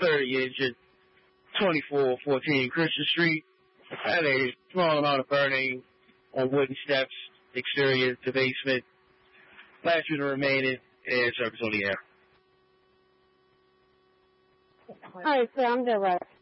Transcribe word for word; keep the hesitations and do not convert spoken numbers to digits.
thirty injured. twenty-four fourteen Christian Street. Had a small amount of burning on wooden steps, exterior to basement. Last unit remaining and service on the air. All right, sir, I'm direct.